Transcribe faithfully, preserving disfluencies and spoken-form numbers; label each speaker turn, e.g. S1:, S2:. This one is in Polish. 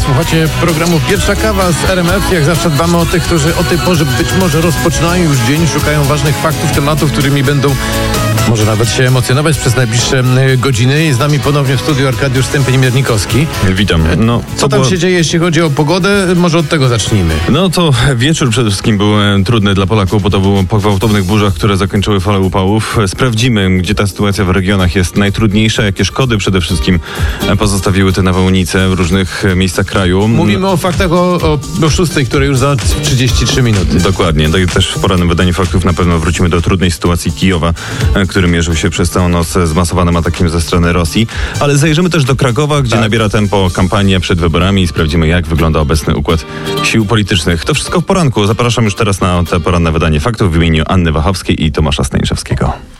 S1: Słuchacie programu Pierwsza Kawa z R M F. Jak zawsze dbamy o tych, którzy o tej porze być może rozpoczynają już dzień, szukają ważnych faktów, tematów, którymi będą może nawet się emocjonować przez najbliższe godziny. Jest z nami ponownie w studiu Arkadiusz Stępień-Miernikowski.
S2: Witam. No,
S1: Co tam
S2: było...
S1: się dzieje, jeśli chodzi o pogodę? Może od tego zacznijmy.
S2: No to wieczór przede wszystkim był trudny dla Polaków, bo to było po gwałtownych burzach, które zakończyły falę upałów. Sprawdzimy, gdzie ta sytuacja w regionach jest najtrudniejsza, jakie szkody przede wszystkim pozostawiły te nawałnice w różnych miejscach kraju.
S1: Mówimy o faktach o, o, o szóstej, które już za trzydzieści trzy minuty.
S2: Dokładnie. Tak też w porannym wydaniu faktów na pewno wrócimy do trudnej sytuacji Kijowa, który mierzył się przez całą noc z masowanym atakiem ze strony Rosji. Ale zajrzymy też do Krakowa, gdzie tak. nabiera tempo kampania przed wyborami i sprawdzimy, jak wygląda obecny układ sił politycznych. To wszystko w poranku. Zapraszam już teraz na te poranne wydanie faktów w imieniu Anny Wachowskiej i Tomasza Staniszewskiego.